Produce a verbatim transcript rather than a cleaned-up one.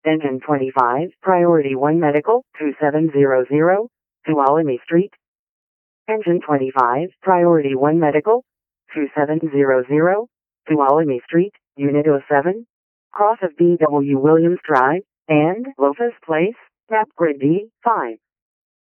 Engine twenty-five, Priority one Medical, two seven zero zero, Tuolumne Street. Engine twenty-five, Priority one Medical, two seven zero zero, Tuolumne Street, Unit oh seven, cross of B W Williams Drive, and Loftus Place, map grid D five.